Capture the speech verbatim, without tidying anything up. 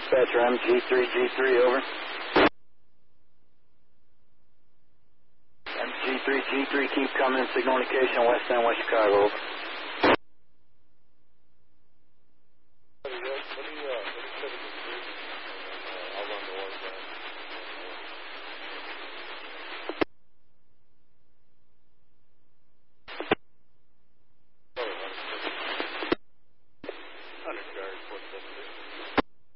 Dispatcher, M G three G three, over. M G three G three, keep coming, signal indication, West End, West Chicago, over.